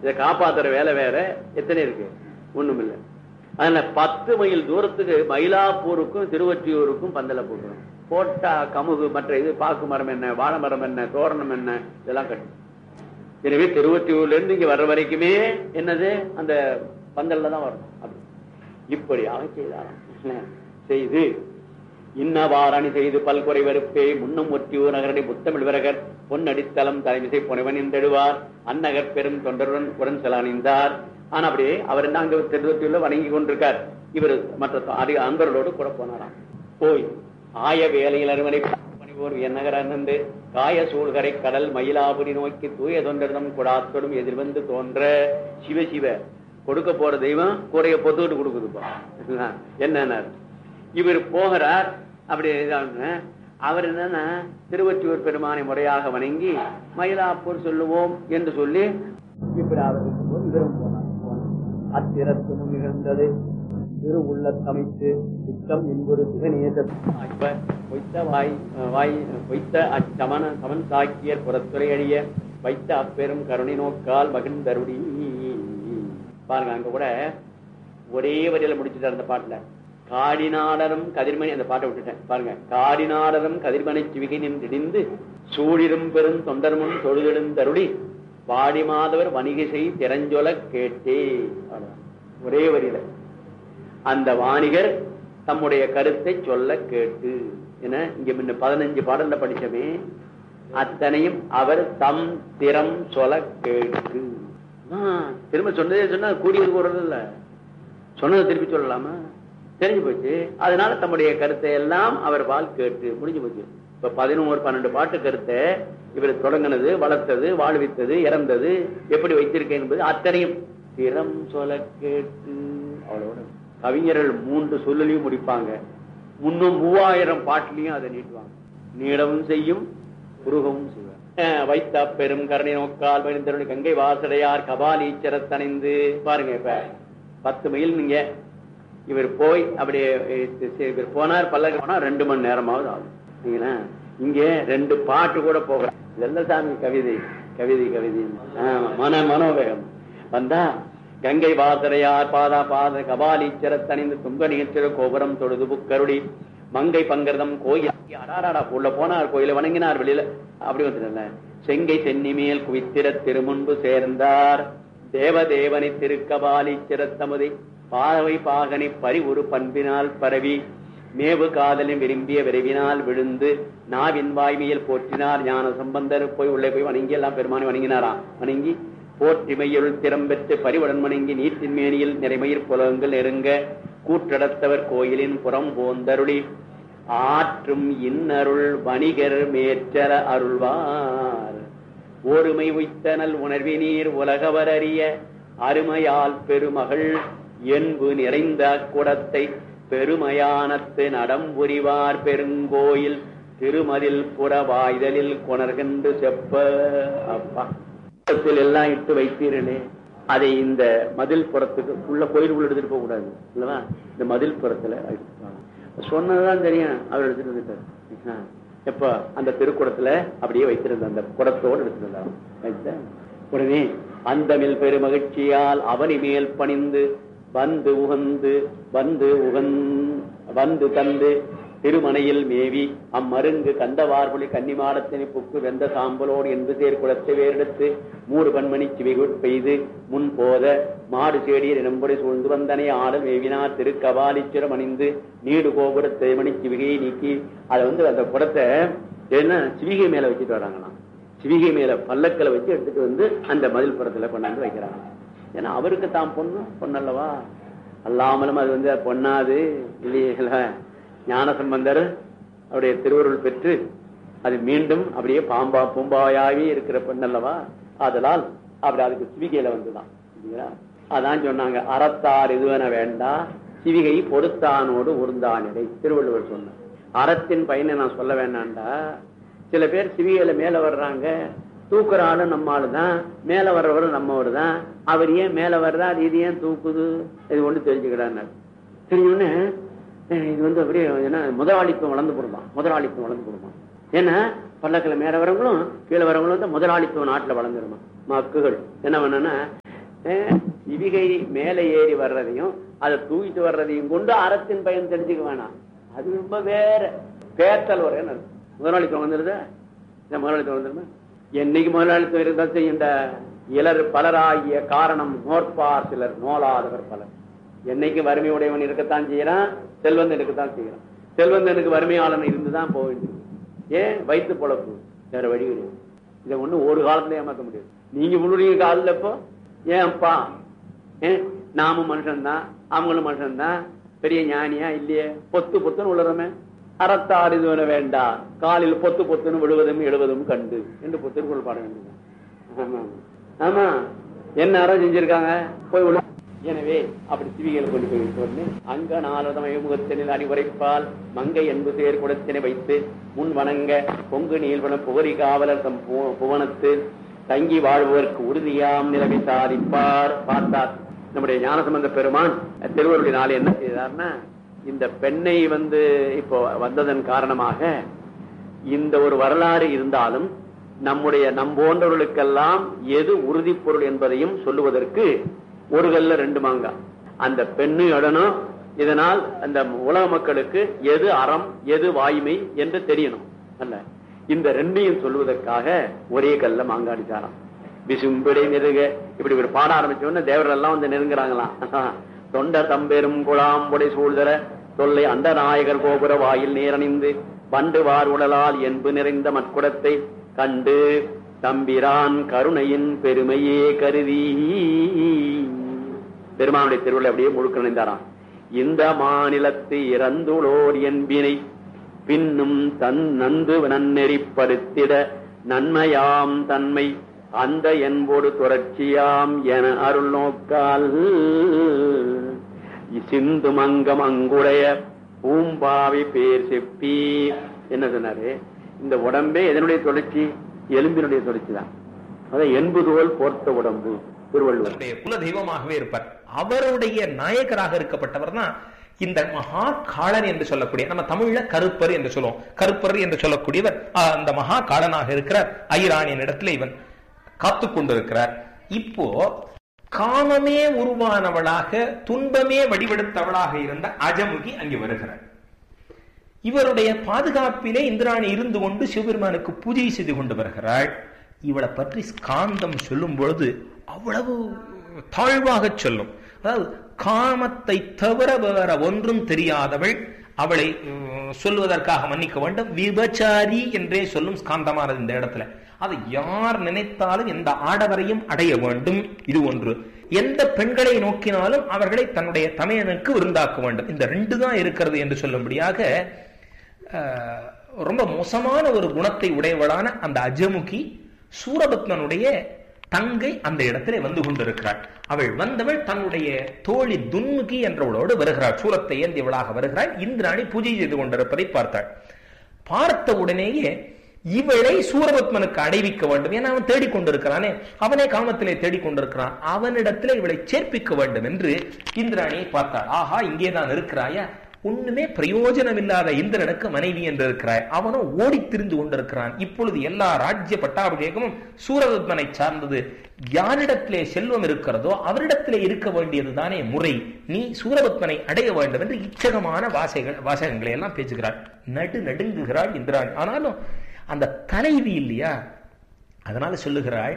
இதை காப்பாத்துற வேலை வேற எத்தனை இருக்கு, ஒண்ணும் இல்லை. அதனால 10 மைல் தூரத்துக்கு மயிலாப்பூருக்கும் திருவொற்றியூருக்கும் பந்தல போடுறோம். போட்டா கமுகு மற்ற இது பாக்கு மரம் என்ன, வாழை மரம் என்ன, தோரணம் என்ன, இதெல்லாம் கட்டும். எனவே திருவொற்றியூர்ல இருந்து இங்க வர்ற வரைக்குமே என்னது அந்த பந்தல்ல தான் வரணும். அப்படி இப்படியாக செய்தாராம். செய்து இன்னவாரணி செய்து பல்குறை வெறுப்பே முன்னும் ஒற்றியூர் நகரடி முத்தமிழ் விரகர் பொன்னடித்தலம் தலைமிசை புனைவன் என்றெடுவார் அந்நகர் பெரும் தொண்டருடன் உடன் செலானிந்தார். ஆனா அப்படியே அவர் என்ன அங்க திருவொற்றியூர்ல வணங்கி கொண்டிருக்கார். இவர் மற்ற அன்பர்களோடு கூட போனாராம். போய் ஆய வேலையில் அறுவனை பணிவோர் என்னகரந்து காய சூழ்கரை கடல் மயிலாபுரி நோக்கி தூய தொண்டரிடம் குடாத்தோடும் எதிர்வந்து தோன்ற சிவ சிவ கொடுக்க போற தெய்வம் கூடைய பொத்துக்கிட்டு கொடுக்குதுப்பா. என்ன இவர் போகிறார். அப்படி அவர் என்னன்னா திருவொற்றியூர் பெருமானை முறையாக வணங்கி மயிலாப்பூர் சொல்லுவோம் என்று சொல்லி இப்படி அவருக்கு இவரும் போனார். அத்திரத்து நிகழ்ந்தது திரு உள்ளத்தமைத்து சுத்தம் என்பொரு சிவநேச வைத்த அச்சமன சமன் சாக்கியர் புறத்துறை அழிய வைத்த அப்பெரும் கருணை நோக்கால் மகிழ்ந்தருடி. பாருங்க அங்க கூட ஒரே வரியில முடிச்சுட்டார் அந்த பாட்டுல. காடிநாடரும் கதிர்மணி, அந்த பாட்டை விட்டுட்டேன் பாருங்க. காடிநாடரும் கதிர்மணி சிவிகை நின்றிடிந்து சூழிரும் பெரும் தொண்டர்முன் தொழுதெழுந்தருளி பாடி மாதவர் வணிகை திறஞ்சொல கேட்டே. ஒரே வரியில அந்த வாணிகர் தம்முடைய கருத்தை சொல்ல கேட்டு. என இங்க முன்ன 15 பாடல்ல படிச்சமே அத்தனையும் அவர் தம் திறம் சொல்ல கேட்டு. திரும்ப சொன்னதே சொன்னா கூடியது கூறது இல்ல, சொன்னதை திருப்பி சொல்லலாமா, தெரிஞ்சு போச்சு. அதனால தம்முடைய கருத்தை எல்லாம் அவர் பால் கேட்டு முடிஞ்சு போச்சு. இப்ப 11-12 பாட்டு கருத்தை இவர் தொடங்கினது, வளர்த்தது, வாழ்வித்தது, இறந்தது, எப்படி வைத்திருக்கேன் என்பது அத்தனையும் திறம் சொல்ல கேட்டு. அவ்வளோட கவிஞர்கள் 3 சொல்லலையும் முடிப்பாங்க. 3000 பாட்டிலையும் அதை நீட்டுவாங்க. நீடவும் செய்யும், குருகவும் செய்வார். வைத்த பெரும் கருணை நோக்கால் மகிழ்ந்தருளி கங்கை வாசடையார் கபாலீச்சரத்தணைந்து. பாருங்க இப்ப 10 மைல் நீங்க இவர் போய் அப்படியே இவர் போனார். பல்லக்கு போனா 2 மணி நேரமாவது ஆகும். இங்க 2 பாட்டு கூட போக வெள்ளசாமி கவிதை கவிதை கவிதை மனோவேகம் வந்தா கங்கை வாசரையார் பாதா பாத கபாலீச்சரத்தணிந்து துங்க நிகழ்ச்சிற கோபுரம் தொழுது புக்கருடி மங்கை பங்கரதம் கோயில் அடாராடா உள்ள போனார். கோயில வணங்கினார். வெளியில அப்படி வந்துடல. செங்கை சென்னி மேல் குவித்திர திருமுன்பு சேர்ந்தார். தேவதேவனை திருக்கபாலீச்சரத்தமுதை பாவை பாகனை பரிவுறு பண்பினால் பரவி மேவு காதலின் விரும்பிய விரைவினால் விழுந்து நாவின் வாய்மையில் போற்றினார். ஞான சம்பந்தர் போய் உள்ளே போய் வணங்கி எல்லாம் பெருமானை வணங்கினாராம். வணங்கி போற்றிமையுள் திறம்பெற்று பரிவுடன் வணங்கி நீட்டின் மேனியில் நிறைமயிர் புலங்கள் நெருங்க கூற்றடத்தவர் கோயிலின் புறம் போந்தருளி ஆற்றும் இன்னருள் வணிகர் மேற்றர அருள்வார். ஒருமை உய்த்தனல் உணர்வினீர் உலகவர் அறிய அருமையால் பெருமகள் என்பு நிறைந்த குடத்தை பெருமையானத்து நடம் புரிவார் பெருங்கோயில் திருமதில் புறவாய்தலில் கொணர்கின்று செப்ப. அப்பா எல்லாம் இட்டு வைத்தீர்களே, அதை இந்த மதில் புறத்துக்கு உள்ள கோயிலுக்குள்ள எடுத்துட்டு போக கூடாது இல்லவா? இந்த மதில் புறத்துல சொன்னதுதான் தெரியும். அவர் எடுத்துட்டு வந்துட்டார். எப்ப அந்த திருக்குடத்துல அப்படியே வைத்திருந்த அந்த குடத்தோடு எடுத்துட்டு வந்தார். வைத்த உடனே அந்தமில் பெருமகிழ்ச்சியால் அவனி மேல் பணிந்து வந்து உகந்து வந்து தந்து திருமனையில் மேவி அம்மருங்கு கந்தவார்பொழி கன்னிமாடத்தினை புக்கு வெந்த சாம்பலோடு என்று சேர்க்குளத்தை வேறெடுத்து 3 பன்மணி சிவிகுட் பெய்து முன் போத மாடு சேடியர் நம்புடை சூழ்ந்து வந்தனை ஆடல் மேவினார். திருக்கபாலீச்சரம் அணிந்து நீடு கோபுர தேமணி சிவிகையை நீக்கி அதை அந்த குடத்தை என்ன சிவிகை மேல வச்சுட்டு வராங்களாம். சிவிகை மேல பல்லக்களை வச்சு எடுத்துட்டு வந்து அந்த மதில் புறத்துல கொண்டாந்து வைக்கிறாங்க. ஏன்னா அவருக்கு தான் பொண்ணல்லவா, அல்லாமலும் அது பொண்ணாது இல்லையா? ஞான சம்பந்தர் அவருடைய திருவருள் பெற்று அது மீண்டும் அப்படியே பூம்பாயாவே இருக்கிற பெண்ணல்லவா. அதனால் அப்படி அதுக்கு சிவிகையில வந்துதான். அதான் சொன்னாங்க, அறத்தார் இதுவென வேண்டா சிவிகை பொறுத்தானோடு உருந்தானிடை. திருவள்ளுவர் சொன்ன அறத்தின் பயனை நான் சொல்ல வேண்டாண்டா. சில பேர் சிவிகையில மேல வர்றாங்க, தூக்குற ஆளும் நம்ம ஆளுதான், மேல வர்றவரும் நம்மவர் தான். அவர் ஏன் மேல வர்றார், இது ஏன் தூக்குது, இது ஒண்ணு தெரிஞ்சுக்கிறார். தெரிஞ்சோன்னு இது அப்படியே ஏன்னா முதலாளித்துவம் வளர்ந்து போடுமா. ஏன்னா பல்லக்கில் மேல வரவங்களும் கீழே வரவங்களும் முதலாளித்துவம் நாட்டுல வளர்ந்துருமா. மக்குகள் என்ன பண்ணா சிவிகை மேலே ஏறி வர்றதையும் அதை தூக்கிட்டு வர்றதையும் கொண்டு அறத்தின் பயன் தெரிஞ்சுக்க வேணாம். அது ரொம்ப வேற பேத்தல் வர முதலாளித்துவம் வந்துருது. முதலாளித்துவம் வந்துருமா? என்னைக்கு முதலாளித்துவம் இருந்தா இந்த இலர் பலராகிய காரணம் நோற்பார் சிலர் நோலாதவர் பலர். என்னைக்கு வறுமை உடையவன் இருக்கத்தான் செய்யறான், செல்வந்தன் இருக்கத்தான் செய்யறான். செல்வந்தனுக்கு வறுமையாளன் இருந்துதான் போக வேண்டியது. ஏன்? வயிற்று பொழப்பு, வேற வழி கிடையாது. இதை ஒண்ணு ஒரு காலத்துல ஏமாற்ற முடியாது. நீங்க முன்னுடைய காலில் இப்போ ஏன்ப்பா நாமும் மனுஷன்தான் அவங்களும் மனுஷன்தான், பெரிய ஞானியா இல்லையே, பொத்து பொத்துன்னு உள்ளறமே அறத்தாறு இது வேண்டாம், காலில் பொத்து பொத்துன்னு விழுவதும் எழுவதும் கண்டு என்று பொத்திற்குள் பாட வேண்டியது. ஆமா ஆமா, என்ன அறம் செஞ்சிருக்காங்க போய் விழு. எனவே அப்படி சிவிகள் கொண்டு போய் அங்க நாலதமய முகத்தினில் அணிவுரைப்பால் மங்கை என்பு சேர் குடத்தினை வைத்து முன் வணங்க பொங்கு நீள்வன புகரி காவலர் தம் புவனத்து தங்கி வாழ்வதற்கு உறுதியாம் நிலைமை சாதிப்பார். பார்த்தார் நம்முடைய ஞானசம்பந்த பெருமான் திருவருடைய நாள் என்ன செய்தார்னா, இந்த பெண்ணை இப்போ வந்ததன் காரணமாக இந்த ஒரு வரலாறு இருந்தாலும் நம்முடைய நம்போன்றவர்களுக்கெல்லாம் எது உறுதி பொருள் என்பதையும் சொல்லுவதற்கு ஒரு கல்ல ரெண்டு மாங்கா. அந்த பெண்ணு இடனும் இதனால் அந்த உலக மக்களுக்கு எது அறம் எது வாய்மை என்று தெரியணும் அல்ல. இந்த ரெண்டையும் சொல்லுவதற்காக ஒரே கல்ல மாங்காடிச்சாராம். விசும்பிடை நெருக இப்படி ஒரு பாட ஆரம்பிச்சோன்னு தேவர்கள் எல்லாம் நெருங்குறாங்களாம். தொண்டர் தம்பெரும் குழாம்புடை சூழ்தர தொல்லை அந்த நாயகர் கோபுர வாயில் நேரணிந்து வண்டு வார் உடலால் என்பு நிறைந்த மட்குடத்தை கண்டு தம்பிரான் கருணையின் பெருமையே கருதி பெருமானுடைய திருவிழா அப்படியே முழுக்க நினைந்தாராம். இந்த மாநிலத்தை இறந்துளோர் என்பினை பின்னும் தன் நந்து நன்னெறிப்படுத்திட நன்மையாம் தன்மை அந்த என்போடு தொடர்ச்சியாம் என அருள் நோக்கால் சிந்து மங்கம் அங்குடைய பூம்பாவி பேர் செப்பி. என்ன சொன்னாரு? இந்த உடம்பே எதனுடைய தொடர்ச்சி? எலும்பினுடைய தொடர்ச்சி தான். அதான் என்புதோல் போர்த்த உடம்பு. திருவள்ளுவர் குல தெய்வமாகவே இருப்பார். அவருடைய நாயகராக இருக்கப்பட்டவர் தான் இந்த மகா காளன் என்று சொல்லக்கூடிய, நம்ம தமிழ்ல கருப்பர் என்று சொல்லுவோம், கருப்பர் என்று சொல்லக்கூடியவர் அந்த மகா காளனாக இருக்கிறார். ஐராணியின் இடத்துல இவன் காத்து கொண்டிருக்கிறார். இப்போ காமமே உருவானவளாக துன்பமே வடிவெடுத்தவளாக இருந்த அஜமுகி அங்கே வருகிறார். இவருடைய பாதுகாப்பிலே இந்திராணி இருந்து கொண்டு சிவபெருமானுக்கு பூஜை செய்து கொண்டு வருகிறாள். இவளை பற்றி ஸ்காந்தம் சொல்லும் பொழுது அவ்வளவு தாழ்வாக சொல்லும். அதாவது காமத்தை தவிர வேற ஒன்றும் தெரியாதவள், அவளை சொல்வதற்காக மன்னிக்க வேண்டும், விபச்சாரி என்றே சொல்லும் ஸ்காந்தமானது இந்த இடத்துல. அதை யார் நினைத்தாலும் எந்த ஆடவரையும் அடைய வேண்டும். இது ஒன்று. எந்த பெண்களை நோக்கினாலும் அவர்களை தன்னுடைய தமையனுக்கு விருந்தாக்க வேண்டும். இந்த ரெண்டு தான் இருக்கிறது என்று சொல்லும்படியாக ரொம்ப மோசமான ஒரு குணத்தை உடையவளான அந்த அஜமுகி சூரபத்மனுடைய தங்கை அந்த இடத்திலே வந்து கொண்டிருக்கிறாள். அவள் வந்தவள் தன்னுடைய தோழி துன்முகி என்றவளோடு வருகிறாள். சூலத்தை ஏந்தியவளாக வருகிறாள். இந்திராணி பூஜை செய்து கொண்டிருப்பதை பார்த்தாள். பார்த்த உடனேயே இவளை சூரபத்மனுக்கு அடைவிக்க வேண்டும். ஏன்னா அவன் தேடிக்கொண்டிருக்கிறானே, அவனே காமத்திலே தேடிக்கொண்டிருக்கிறான், அவனிடத்திலே இவளை சேர்ப்பிக்க வேண்டும் என்று இந்திராணியை பார்த்தாள். ஆஹா, இங்கேதான் இருக்கிறாயா? ஒண்ணுமே பிரயோஜனம் இல்லாத இந்திரனுக்கு மனைவி என்று இருக்கிறாய். அவனும் ஓடி திரிந்து கொண்டிருக்கிறான். இப்பொழுது எல்லா ராஜ்ய பட்டாபிஷேகமும் சூரபத்மனை சார்ந்தது. யாரிடத்திலே செல்வம் இருக்கிறதோ அவரிடத்திலே இருக்க வேண்டியதுதானே முறை. நீ சூரபத்மனை அடைய வேண்டும் என்று இச்சகமான வாசகங்களை எல்லாம் பேசுகிறாள். நடுங்குகிறாள் இந்திராணி. ஆனாலும் அந்த தலைவி இல்லையா, அதனால சொல்லுகிறாள்,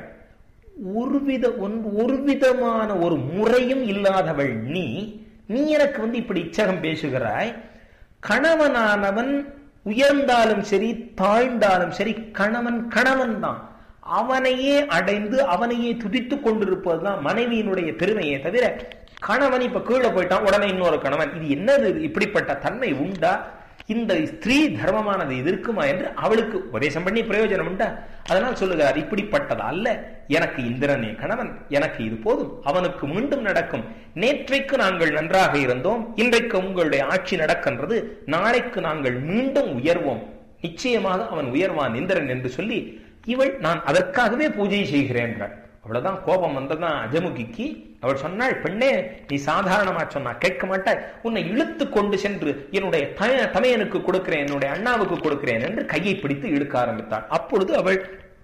ஒரு விதமான ஒரு முறையும் இல்லாதவள் நீ எனக்கு இப்படி இச்சகம் பேசுகிறாய். கணவனானவன் உயர்ந்தாலும் சரி தாழ்ந்தாலும் சரி கணவன் தான். அவனையே அடைந்து அவனையே துதித்துக் கொண்டிருப்பதுதான் மனைவியினுடைய பெருமையே தவிர, கணவன் இப்ப கீழே போயிட்டான் உடனே இன்னொரு கணவன், இது என்னது? இப்படிப்பட்ட தன்மை உண்டா? இந்த ஸ்திரீ தர்மமானது இது இருக்குமா என்று அவளுக்கு உபதேசம் பண்ணி பிரயோஜனம் உண்டா? அதனால் சொல்லுகிறார், இப்படிப்பட்டது அல்ல, எனக்கு இந்திரனே கணவன், எனக்கு இது போதும், அவனுக்கு மீண்டும் நடக்கும். நேற்றைக்கு நாங்கள் நன்றாக இருந்தோம், இன்றைக்கு உங்களுடைய ஆட்சி நடக்கின்றது, நாளைக்கு நாங்கள் மீண்டும் உயர்வோம், நிச்சயமாக அவன் உயர்வான் இந்திரன் என்று சொல்லி இவள் நான் அதற்காகவே பூஜை செய்கிறேன் என்றாள். அவ்வளவுதான். கோபம் வந்ததான் அஜமுகிக்கு. அவள் சொன்னாள், பெண்ணே, நீ சாதாரணமா சொன்னா கேட்க மாட்டாய், உன்னை இழுத்து கொண்டு சென்று என்னுடைய தமையனுக்கு கொடுக்கிறேன், என்னுடைய அண்ணாவுக்கு கொடுக்கிறேன் என்று கையை பிடித்து இழுக்க ஆரம்பித்தாள். அப்பொழுது அவள்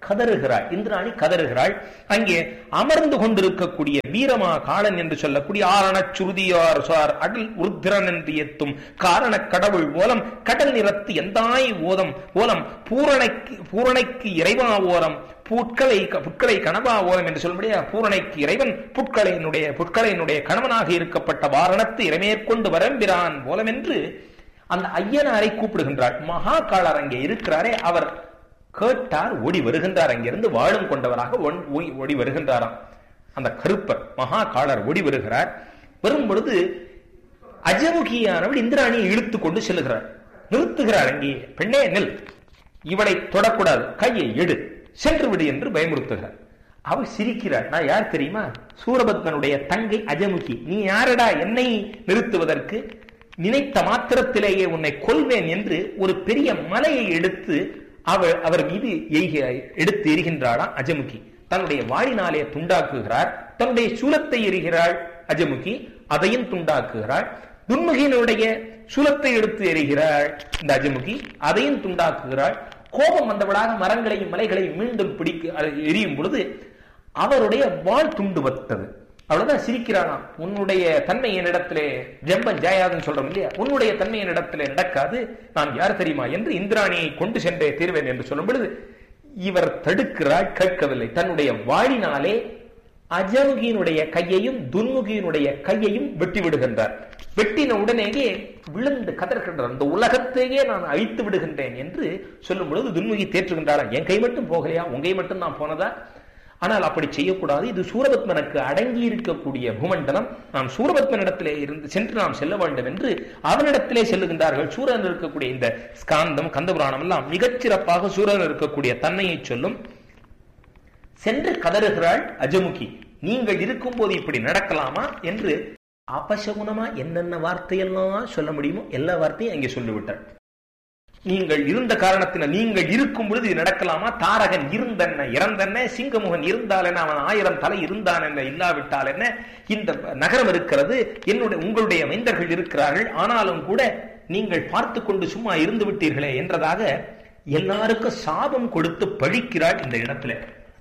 கதறுகிறாள். இந்திராணி கதறுகிறாள். அங்கே அமர்ந்து கொண்டிருக்கக்கூடிய வீரமா காலன் என்று சொல்லக்கூடிய ஆரண சுருதியார் சார் அடல் உருத்திரன் என்று எத்தும் காரண கடவுள் ஓலம் கடல் நிறத்து எந்தாய் ஓலம் பூரணைக்கு இறைவா ஓரம் புட்களை கணவா ஓலம் என்று சொல்லும்படியா பூரணைக்கு இறைவன் புட்களையினுடைய கணவனாக இருக்கப்பட்ட வாரணத்து இறைமேற்கொண்டு வரம்பிரான் ஓலம் என்று அந்த ஐயனாரை கூப்பிடுகின்றாள். மகா காலர் அங்கே இருக்கிறாரே, அவர் கேட்டார், ஓடி வருகின்றார். அங்கிருந்து வாழும் கொண்டவராக ஓடி வருகின்றாராம். அந்த கருப்பர் மகா காலர் ஓடி வருகிறார். வரும் பொழுது அஜமுகியானவள் இந்திராணியை இழுத்து கொண்டு செல்லுகிறார். நிறுத்துகிறார். அங்கே பெண்ணே நெல், இவளை தொடக்கூடாது, கையை எடு, சென்று விடு என்று பயமுறுத்துகிறார். அவள் சிரிக்கிறார். நான் யார் தெரியுமா? சூரபத்மனுடைய தங்கை அஜமுகி. நீ யாரடா என்னை நிறுத்துவதற்கு? நினைத்த மாத்திரத்திலேயே உன்னை கொல்வேன் என்று ஒரு பெரிய மலையை எடுத்து அவர் மீது எடுத்து எரிகின்றாளாம் அஜமுகி. தன்னுடைய வாளினாலே துண்டாக்குகிறார். தன்னுடைய சூலத்தை எரிகிறாள் அஜமுகி, அதையும் துண்டாக்குகிறாள். துன்முகியினுடைய சூலத்தை எடுத்து எரிகிறாள் இந்த அஜமுகி, அதையும் துண்டாக்குகிறாள். கோபம் வந்தவளாக மரங்களையும் மலைகளையும் மீண்டும் எரியும் பொழுது அவருடைய வாள் துண்டு வத்தது. அவ்வளவுதான். சிரிக்கிறானாம். உன்னுடைய தன்மை என்னிடத்திலே ஜம்பன் ஜாயாதுன்னு சொல்றோம் இல்லையா, உன்னுடைய தன்மை என்னிடத்திலே நடக்காது, நான் யார் தெரியுமா என்று இந்திராணியை கொண்டு சென்றே தீர்வேன் என்று சொல்லும் பொழுது இவர் தடுக்கிறாள், கேட்கவில்லை. தன்னுடைய வாழினாலே அஜமுகியினுடைய கையையும் துன்முகியினுடைய கையையும் வெட்டி விடுகின்றார். வெட்டின உடனேயே விழுந்து கதறுகின்றார். அந்த உலகத்தையே நான் அழித்து விடுகின்றேன் என்று சொல்லும் பொழுது துன்முகி தேற்றுகின்றாரா, என் கை மட்டும் போகலையா, உங்கை மட்டும் நான் போனதா? ஆனால் அப்படி செய்யக்கூடாது. இது சூரபத்மனுக்கு அடங்கி இருக்கக்கூடிய பூமண்டலம். நாம் சூரபத்மனிடத்திலே இருந்து சென்று நாம் செல்ல வேண்டும் என்று அவனிடத்திலே செல்லுகின்றார்கள். சூரன் இருக்கக்கூடிய இந்த ஸ்காந்தம் கந்தபுராணம் எல்லாம் மிகச்சிறப்பாக சூரன் இருக்கக்கூடிய தன்மையை சொல்லும். சென்று கதறுகிறாள் அஜமுகி. நீங்கள் இருக்கும் போது இப்படி நடக்கலாமா என்று அபசகுனமா என்னென்ன வார்த்தையெல்லாம் சொல்ல முடியுமோ எல்லா வார்த்தையும் அங்கே சொல்லிவிட்டார். நீங்கள் இருந்த காரணத்தினால், நீங்கள் இருக்கும் பொழுது இது நடக்கலாமா? தாரகன் இருந்தென்ன இறந்தென்ன, சிங்கமுகன் இருந்தால் என்ன, அவன் 1000 தலை இருந்தான் என்ன, இல்லாவிட்டால் என்ன, இந்த நகரம் இருக்கிறது, உங்களுடைய மைந்தர்கள் இருக்கிறார்கள், ஆனாலும் கூட நீங்கள் பார்த்து கொண்டு சும்மா இருந்து விட்டீர்களே என்றதாக எல்லாருக்கும் சாபம் கொடுத்து பழிக்கிறாள். இந்த இடத்துல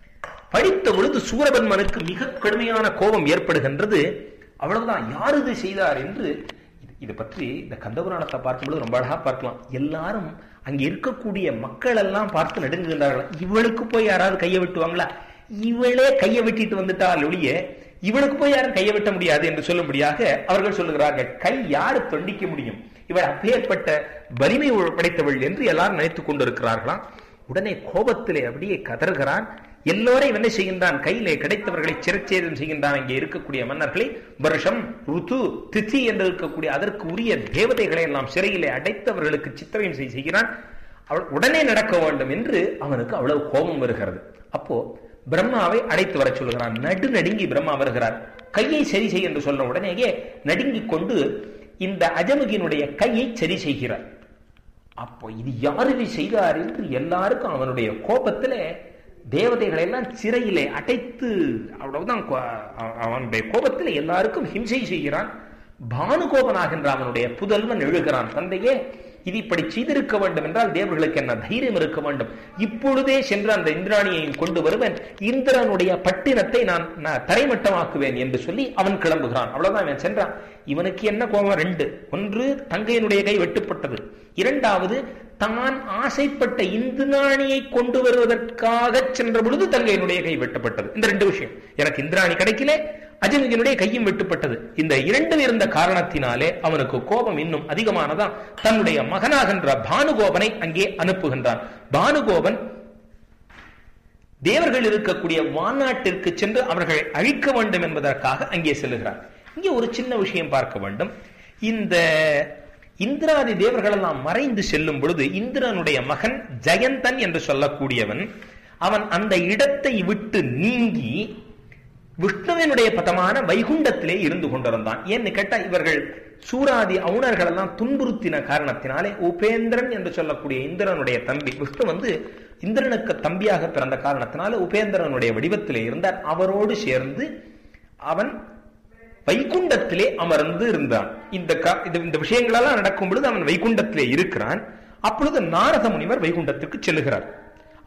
பழித்த பொழுது சூரபன்மனுக்கு மிக கடுமையான கோபம் ஏற்படுகின்றது. அவ்வளவுதான், யார் இது செய்தார் என்று இதை பற்றி இந்த கந்தபுராணத்தை பார்க்கும்போது ரொம்ப அழகா பார்க்கலாம். எல்லாரும் அங்க இருக்கக்கூடிய மக்கள் எல்லாம் பார்த்து நடுங்குகின்றார்கள். இவளுக்கு போய் யாராவது கையை வெட்டுவாங்களா? இவளே கையை வெட்டிட்டு வந்துட்டால் ஒழிய இவளுக்கு போய் யாரும் கையை வெட்ட முடியாது என்று சொல்லும்படியாக அவர்கள் சொல்லுகிறார்கள். கை யாரு தொண்டிக்க முடியும்? இவள் அப்பேற்பட்ட வலிமை படைத்தவள் என்று எல்லாரும் நினைத்துக் கொண்டிருக்கிறார்களாம். உடனே கோபத்திலே அப்படியே கதறுகிறான். எல்லோரையும் என்ன செய்கின்றான்? கையிலே கிடைத்தவர்களை சிரச்சேதம் செய்கின்றான். இங்கே இருக்கக்கூடிய மன்னர்களை வருஷம் ருத்து திதி என்று இருக்கக்கூடிய அதற்கு உரிய தேவதைகளை எல்லாம் சிறையிலே அடைத்தவர்களுக்கு சித்திரவதை செய்கிறான். அவள் உடனே நடக்க வேண்டும் என்று அவனுக்கு அவ்வளவு கோபம் வருகிறது. அப்போ பிரம்மாவை அழைத்து வர சொல்லுகிறான். நடுநடுங்கி பிரம்மா வருகிறார். கையை சரி செய் என்று சொல்ல உடனேயே நடுங்கிக் கொண்டு இந்த அஜமுகினுடைய கையை சரி செய்கிறார். அப்போ இது யாரு செய்தார் என்று எல்லாருக்கும் அவனுடைய கோபத்திலே தேவதைகளை எல்லாம் சிறையிலே அடைத்து அவ்வளவுதான். அவனுடைய கோபத்தில் எல்லாருக்கும் ஹிம்சை செய்கிறான். பானுகோபனாகின்ற அவனுடைய புதல்வன் எழுகிறான். தந்தையே, இது இப்படி செய்திருக்க வேண்டும் என்றால் தேவர்களுக்கு என்ன தைரியம் இருக்க வேண்டும். இப்பொழுதே சென்று அந்த இந்திராணியையும் கொண்டு வருவேன், இந்திரனுடைய பட்டினத்தை நான் தரைமட்டமாக்குவேன் என்று சொல்லி அவன் கிளம்புகிறான். அவ்வளவுதான், அவன் சென்றான். இவனுக்கு என்ன கோபம்? 2. ஒன்று, தங்கையினுடைய கை வெட்டுப்பட்டது. 2வது, தான் ஆசைப்பட்ட இந்திராணியை கொண்டு வருவதற்காக சென்ற பொழுது தங்கையினுடைய கை வெட்டப்பட்டது. இந்த 2 விஷயம். எனக்கு இந்திராணி கிடைக்கல, அஜமுகினுடைய கையும் வெட்டுப்பட்டது. இந்த 2 இருந்த காரணத்தினாலே அவனுக்கு கோபம் இன்னும் அதிகமானதான். தன்னுடைய மகனாகின்ற பானுகோபனை அங்கே அனுப்புகின்றான். பானுகோபன் தேவர்கள் இருக்கக்கூடிய வானாட்டிற்கு சென்று அவர்களை அழிக்க வேண்டும் என்பதற்காக அங்கே செல்லுகிறார். இங்கே ஒரு சின்ன விஷயம் பார்க்க வேண்டும். இந்த இந்திராதி தேவர்கள் எல்லாம் மறைந்து செல்லும் பொழுது இந்திரனுடைய மகன் ஜெயந்தன் என்று சொல்லக்கூடியவன் அவன் அந்த இடத்தை விட்டு நீங்கி விஷ்ணுவினுடைய பதமான வைகுண்டத்திலே இருந்து கொண்டிருந்தான். ஏன்னு கேட்டா, இவர்கள் சூராதி அவுணர்கள் எல்லாம் துன்புறுத்தின காரணத்தினாலே உபேந்திரன் என்று சொல்லக்கூடிய இந்திரனுடைய தம்பி விஷ்ணு இந்திரனுக்கு தம்பியாக பிறந்த காரணத்தினால உபேந்திரனுடைய வடிவத்திலே இருந்தார். அவரோடு சேர்ந்து அவன் வைகுண்டத்திலே அமர்ந்து இருந்தான். இந்த விஷயங்களெல்லாம் நடக்கும் பொழுது அவன் வைகுண்டத்திலே இருக்கிறான். அப்பொழுது நாரத முனிவர் வைகுண்டத்திற்கு செல்லுகிறார்.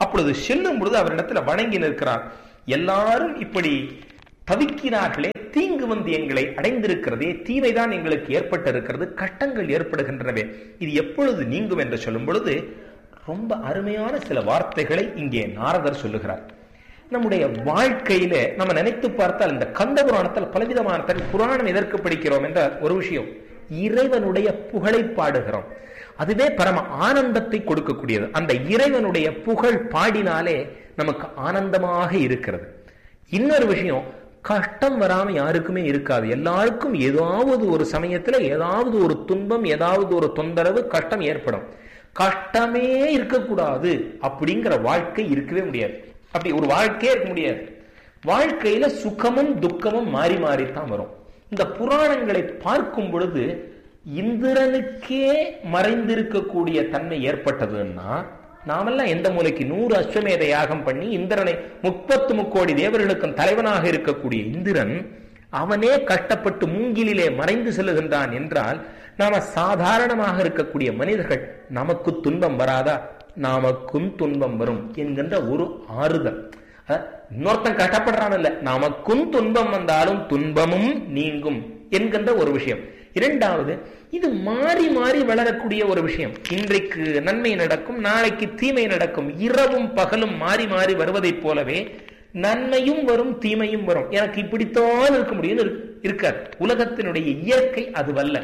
அப்பொழுது செல்லும் பொழுது அவரிடத்துல வணங்கி நிற்கிறார். எல்லாரும் இப்படி தவிக்கிறார்களே, தீங்கு வந்து எங்களை அடைந்திருக்கிறதே, தீமைதான் எங்களுக்கு ஏற்பட்டிருக்கிறது, கஷ்டங்கள் ஏற்படுகின்றனவே, இது எப்பொழுது நீங்கும் என்று சொல்லும் பொழுது ரொம்ப அருமையான சில வார்த்தைகளை இங்கே நாரதர் சொல்லுகிறார். நம்முடைய வாழ்க்கையில நம்ம நினைத்து பார்த்தால் இந்த கந்த புராணத்தில் பலவிதமான புராணம் எதற்கு படிக்கிறோம் என்ற ஒரு விஷயம், இறைவனுடைய புகழை பாடுகிறோம். அதுவே பரம ஆனந்தத்தை கொடுக்கக்கூடியது. அந்த இறைவனுடைய புகழ் பாடினாலே நமக்கு ஆனந்தமாக இருக்கிறது. இன்னொரு விஷயம், கஷ்டம் வராம யாருக்குமே இருக்காது. எல்லாருக்கும் ஏதாவது ஒரு சமயத்துல ஏதாவது ஒரு துன்பம், ஏதாவது ஒரு தொந்தரவு, கஷ்டம் ஏற்படும். கஷ்டமே இருக்கக்கூடாது அப்படிங்கிற வாழ்க்கை இருக்கவே முடியாது. அப்படி ஒரு வாழ்க்கையே இருக்க முடியாது. வாழ்க்கையில சுகமும் துக்கமும் மாறி மாறித்தான் வரும். இந்த புராணங்களை பார்க்கும் பொழுது இந்திரனுக்கே மறைந்திருக்கக்கூடிய தன்மை ஏற்பட்டதுன்னா, நாமெல்லாம் எந்த மூலைக்கு 100 அஸ்வமேத யாகம் பண்ணி இந்திரனை 33 கோடி தேவர்களுக்கும் தலைவனாக இருக்கக்கூடிய இந்திரன் அவனே கஷ்டப்பட்டு மூங்கிலே மறைந்து செல்லுகின்றான் என்றால், நாம சாதாரணமாக இருக்கக்கூடிய மனிதர்கள் நமக்கு துன்பம் வராதா? நமக்கும் துன்பம் வரும் என்கின்ற ஒரு ஆறுதல். இன்னொருத்தன் கஷ்டப்படுறான் இல்ல, நமக்கும் துன்பம் வந்தாலும் துன்பமும் நீங்கும் என்கின்ற ஒரு விஷயம். இரண்டாவது, இது மாறி மாறி வளரக்கூடிய ஒரு விஷயம். இன்றைக்கு நன்மை நடக்கும், நாளைக்கு தீமை நடக்கும். இரவும் பகலும் மாறி மாறி வருவதைப் போலவே நன்மையும் வரும், தீமையும் வரும். எனக்கு இப்படித்தான் இருக்க முடியும் இருக்காது. உலகத்தினுடைய இயற்கை அதுவல்ல.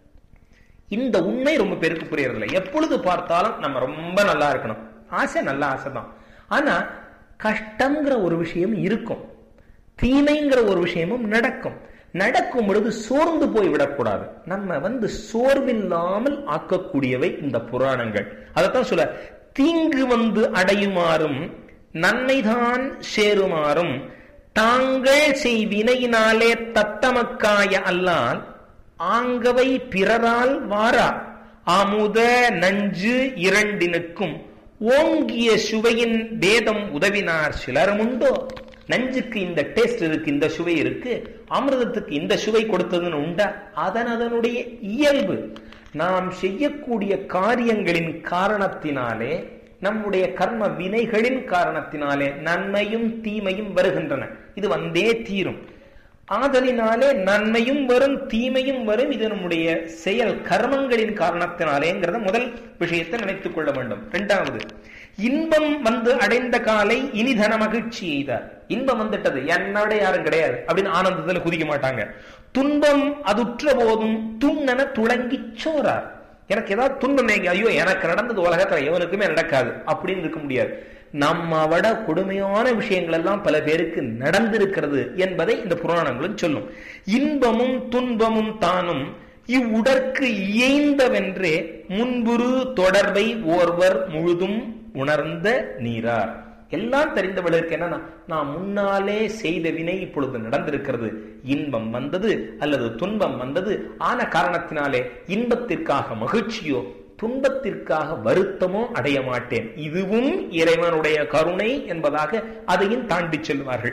இந்த உண்மை ரொம்ப பேருக்கு புரியறதில்லை. எப்பொழுது பார்த்தாலும் நம்ம ரொம்ப நல்லா இருக்கணும், ஆசை நல்ல ஆசைதான். ஆனா கஷ்டம்ங்கிற ஒரு விஷயம் இருக்கும், தீமைங்கிற ஒரு விஷயமும் நடக்கும். நடக்கும் பொழுது சோர்ந்து போய் விடக்கூடாது. நம்ம சோர்வில்லாமல் ஆக்கக்கூடியவை இந்த புராணங்கள். அதைத்தான் சொல்ல, தீங்கு வந்து அடையுமாறும் நன்மைதான் சேருமாறும் தாங்கள் செய்வினையினாலே தத்தமக்காய அல்லால் ஆங்கவை பிறரால் வாரா அமுத நஞ்சு இரண்டினுக்கும் ஓங்கிய சுவையின் வேதம் உதவினார் சிலருமுண்டோ. நஞ்சுக்கு இந்த டேஸ்ட் இருக்கு, இந்த சுவை இருக்கு, அமிர்தத்துக்கு இந்த சுவை கொடுத்ததுன்னு உண்டா? அதனுடைய இயல்பு. நாம் செய்யக்கூடிய காரியங்களின் காரணத்தினாலே, நம்முடைய கர்ம வினைகளின் காரணத்தினாலே நன்மையும் தீமையும் வருகின்றன. இது வந்தே தீரும். ஆதலினாலே நன்மையும் வரும், தீமையும் வரும். இது நம்முடைய செயல் கர்மங்களின் காரணத்தினாலேங்கிறத முதல் விஷயத்தை நினைத்துக் கொள்ள வேண்டும். இரண்டாவது, இன்பம் வந்து அடைந்த காலை இனிதன மகிழ்ச்சி எய்தார். இன்பம் வந்துட்டது, என்னோட யாரும் கிடையாது அப்படின்னு ஆனந்தத்துல குதிக்க மாட்டாங்க. துன்பம் அதுற்ற போதும் துண்ணன துளங்கி சோறார். எனக்கு ஏதாவது துன்பம், ஐயோ எனக்கு நடந்தது உலகத்துல எவனுக்குமே நடக்காது அப்படின்னு இருக்க முடியாது. நம்ம விட கொடுமையான விஷயங்கள் எல்லாம் பல பேருக்கு நடந்திருக்கிறது என்பதை இந்த புராணங்களும் சொல்லும். இன்பமும் துன்பமும் தானும் இவ்வுடற்கு இயைந்தவென்றே முன்புறு தொடர்பை ஓர்வர் முழுதும் உணர்ந்த நீரார். எல்லாம் தெரிந்தவர்களுக்கு என்னன்னா, நான் முன்னாலே செய்த வினை இப்பொழுது நடந்திருக்கிறது. இன்பம் வந்தது அல்லது துன்பம் வந்தது, ஆன காரணத்தினாலே இன்பத்திற்காக மகிழ்ச்சியோ துன்பத்திற்காக வருத்தமோ அடைய மாட்டேன். இதுவும் இறைவனுடைய கருணை என்பதாக அதையும் தாண்டி செல்வார்கள்.